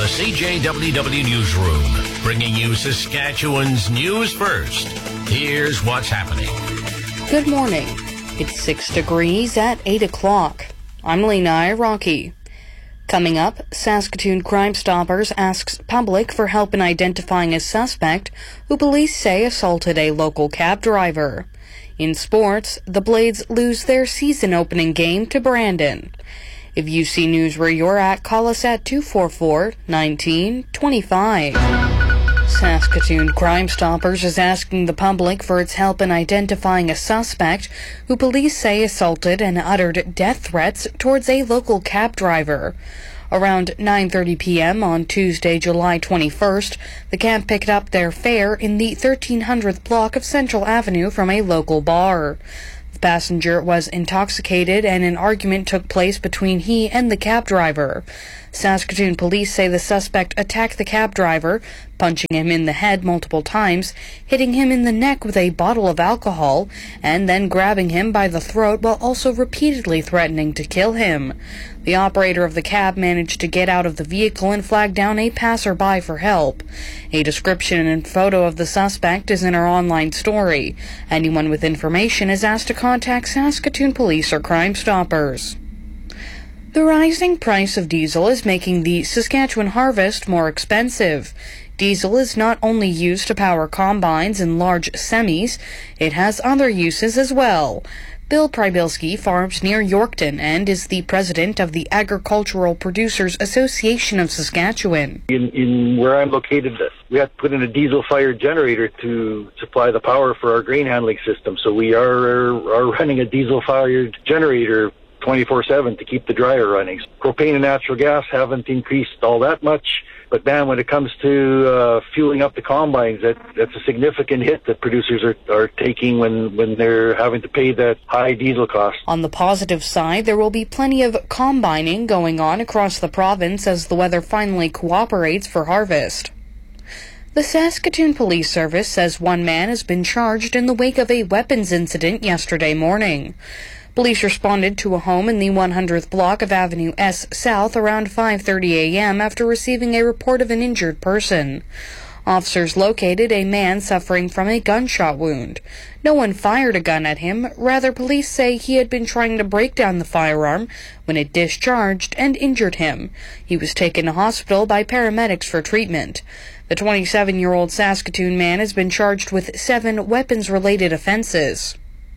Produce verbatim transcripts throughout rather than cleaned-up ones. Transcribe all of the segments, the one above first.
the C J W W Newsroom, bringing you Saskatchewan's news first. Here's what's happening. Good morning. It's six degrees at eight o'clock. I'm Lena Iraqi. Coming up, Saskatoon Crime Stoppers asks public for help in identifying a suspect who police say assaulted a local cab driver. In sports, the Blades lose their season-opening game to Brandon. If you see news where you're at, call us at two four four, one nine two five. Saskatoon Crime Stoppers is asking the public for its help in identifying a suspect who police say assaulted and uttered death threats towards a local cab driver. Around nine thirty p.m. on Tuesday, July twenty-first, the cab picked up their fare in the thirteen hundredth block of Central Avenue from a local bar. The passenger was intoxicated and an argument took place between he and the cab driver. Saskatoon police say the suspect attacked the cab driver, punching him in the head multiple times, hitting him in the neck with a bottle of alcohol, and then grabbing him by the throat while also repeatedly threatening to kill him. The operator of the cab managed to get out of the vehicle and flag down a passerby for help. A description and photo of the suspect is in our online story. Anyone with information is asked to contact Saskatoon Police or Crime Stoppers. The rising price of diesel is making the Saskatchewan harvest more expensive. Diesel is not only used to power combines and large semis, it has other uses as well. Bill Prybilski farms near Yorkton and is the president of the Agricultural Producers Association of Saskatchewan. In, in where I'm located, we have to put in a diesel-fired generator to supply the power for our grain handling system. So we are, are running a diesel-fired generator twenty-four seven to keep the dryer running. Propane and natural gas haven't increased all that much, but man, when it comes to uh, fueling up the combines, that, that's a significant hit that producers are, are taking when, when they're having to pay that high diesel cost. On the positive side, there will be plenty of combining going on across the province as the weather finally cooperates for harvest. The Saskatoon Police Service says one man has been charged in the wake of a weapons incident yesterday morning. Police responded to a home in the one hundredth block of Avenue S South around five thirty a.m. after receiving a report of an injured person. Officers located a man suffering from a gunshot wound. No one fired a gun at him. Rather, police say he had been trying to break down the firearm when it discharged and injured him. He was taken to hospital by paramedics for treatment. The twenty-seven-year-old Saskatoon man has been charged with seven weapons-related offenses.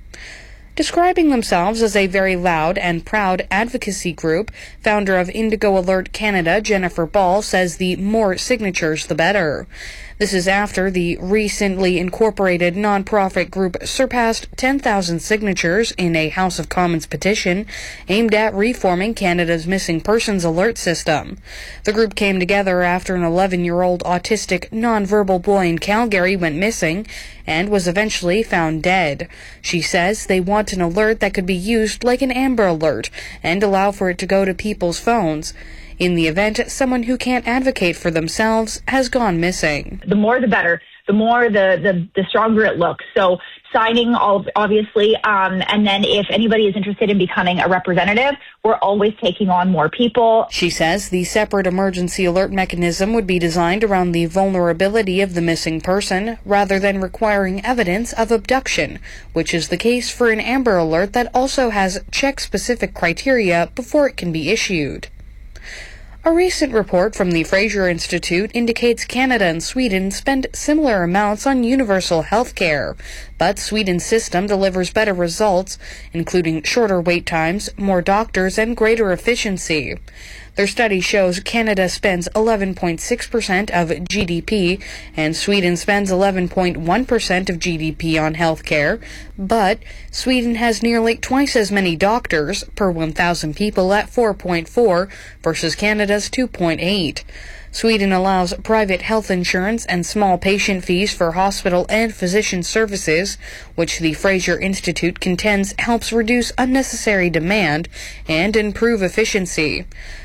Describing themselves as a very loud and proud advocacy group, founder of Indigo Alert Canada, Jennifer Ball, says the more signatures, the better. This is after the recently incorporated nonprofit group surpassed ten thousand signatures in a House of Commons petition aimed at reforming Canada's missing persons alert system. The group came together after an eleven-year-old autistic nonverbal boy in Calgary went missing and was eventually found dead. She says they want an alert that could be used like an Amber Alert and allow for it to go to people's phones in the event someone who can't advocate for themselves has gone missing. The more the better, the more the, the, the stronger it looks. So signing, all obviously, um, and then if anybody is interested in becoming a representative, we're always taking on more people. She says the separate emergency alert mechanism would be designed around the vulnerability of the missing person rather than requiring evidence of abduction, which is the case for an Amber Alert that also has check-specific criteria before it can be issued. A recent report from the Fraser Institute indicates Canada and Sweden spend similar amounts on universal health care, but Sweden's system delivers better results, including shorter wait times, more doctors, and greater efficiency. Their study shows Canada spends eleven point six percent of G D P and Sweden spends eleven point one percent of G D P on health care, but Sweden has nearly twice as many doctors per one thousand people at four point four versus Canada's two point eight. Sweden allows private health insurance and small patient fees for hospital and physician services, which the Fraser Institute contends helps reduce unnecessary demand and improve efficiency.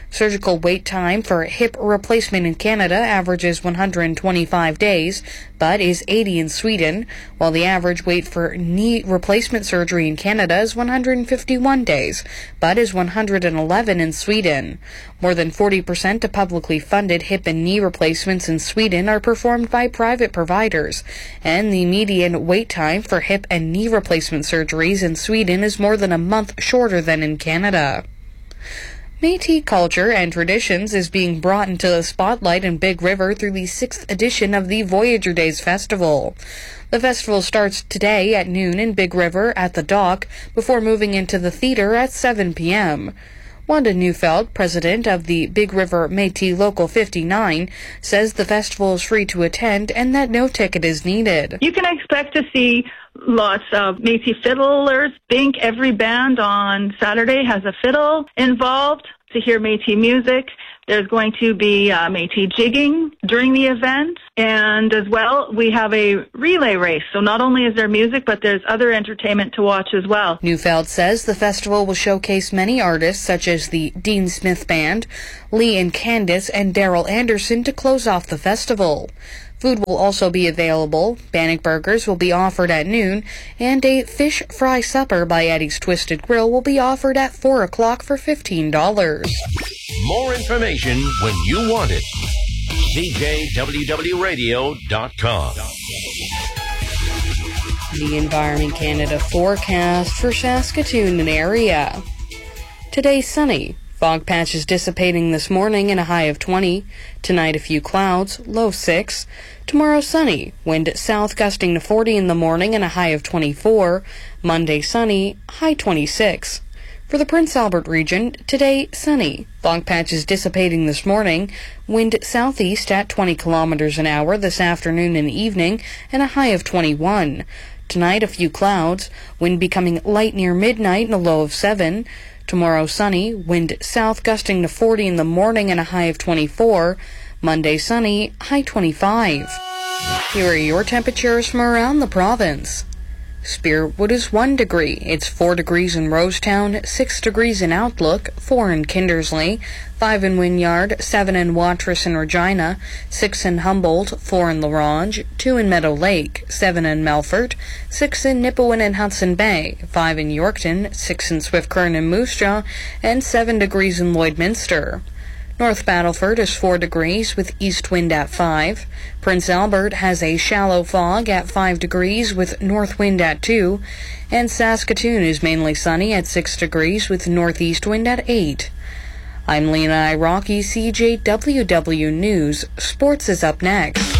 Surgical wait time for hip replacement in Canada averages one hundred twenty-five days, but is eighty in Sweden, while the average wait for knee replacement surgery in Canada is one hundred fifty-one days, but is one hundred eleven in Sweden. More than forty percent of publicly funded hip and knee replacements in Sweden are performed by private providers, and the median wait time for hip and knee replacement surgeries in Sweden is more than a month shorter than in Canada. Métis culture and traditions is being brought into the spotlight in Big River through the sixth edition of the Voyager Days Festival. The festival starts today at noon in Big River at the dock before moving into the theater at seven p.m. Wanda Neufeld, president of the Big River Métis Local fifty-nine, says the festival is free to attend and that no ticket is needed. You can expect to see lots of Métis fiddlers. Think every band on Saturday has a fiddle involved to hear Métis music. There's going to be uh, Métis jigging during the event. And as well, we have a relay race. So not only is there music, but there's other entertainment to watch as well. Neufeld says the festival will showcase many artists such as the Dean Smith Band, Lee and Candice, and Daryl Anderson to close off the festival. Food will also be available. Bannock burgers will be offered at noon, and a fish fry supper by Eddie's Twisted Grill will be offered at four o'clock for fifteen dollars. More information when you want it. C J W W radio dot com. The Environment Canada forecast for Saskatoon and area. Today sunny. Fog patches dissipating this morning and a high of twenty. Tonight a few clouds, low six. Tomorrow sunny. Wind south gusting to forty in the morning and a high of twenty-four. Monday sunny, high twenty-six. For the Prince Albert region, today sunny. Fog patches dissipating this morning. Wind southeast at twenty kilometers an hour this afternoon and evening and a high of twenty-one. Tonight a few clouds. Wind becoming light near midnight and a low of seven. Tomorrow sunny, wind south gusting to forty in the morning and a high of twenty-four. Monday sunny, high twenty-five. Here are your temperatures from around the province. Spiritwood is one degree. It's four degrees in Rosetown, six degrees in Outlook, four in Kindersley, five in Wynyard, seven in Watrous and Regina, six in Humboldt, four in La Ronge, two in Meadow Lake, seven in Melfort, six in Nipawin and Hudson Bay, five in Yorkton, six in Swift Current and Moose Jaw, and seven degrees in Lloydminster. North Battleford is four degrees with east wind at five. Prince Albert has a shallow fog at five degrees with north wind at two. And Saskatoon is mainly sunny at six degrees with northeast wind at eight. I'm Lena Rocky, C J W W News. Sports is up next.